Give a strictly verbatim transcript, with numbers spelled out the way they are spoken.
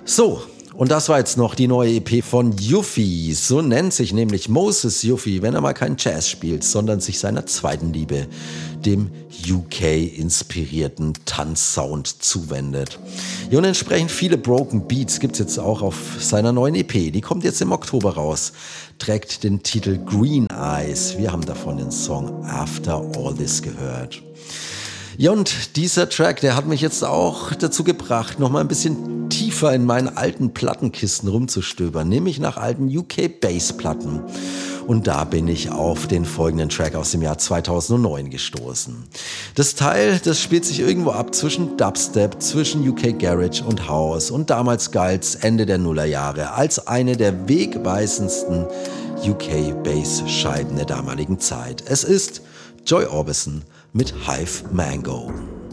So, und das war jetzt noch die neue E P von Yuffie. So nennt sich nämlich Moses Yuffie, wenn er mal keinen Jazz spielt, sondern sich seiner zweiten Liebe, dem U K-inspirierten Tanzsound, zuwendet. Ja, und entsprechend viele Broken Beats gibt es jetzt auch auf seiner neuen E P. Die kommt jetzt im Oktober raus, trägt den Titel Green Eyes. Wir haben davon den Song After All This gehört. Ja, und dieser Track, der hat mich jetzt auch dazu gebracht, noch mal ein bisschen tiefer in meinen alten Plattenkisten rumzustöbern, nämlich nach alten U K-Bass-Platten. Und da bin ich auf den folgenden Track aus dem Jahr zweitausendneun gestoßen. Das Teil, das spielt sich irgendwo ab zwischen Dubstep, zwischen U K Garage und House, und damals galt's Ende der Nullerjahre als eine der wegweisendsten U K-Bass-Scheiben der damaligen Zeit. Es ist Joy Orbison mit Hive Mango.